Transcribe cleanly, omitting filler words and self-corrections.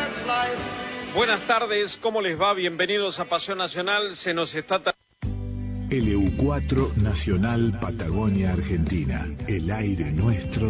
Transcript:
Buenas tardes, ¿cómo les va? Bienvenidos a Pasión Nacional. Se nos está... LU4 Nacional Patagonia Argentina. El aire nuestro.